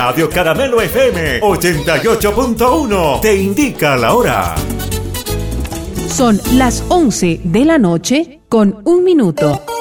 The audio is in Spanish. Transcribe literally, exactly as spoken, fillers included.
Radio Caramelo F M ochenta y ocho punto uno te indica la hora. Son las once de la noche con un minuto.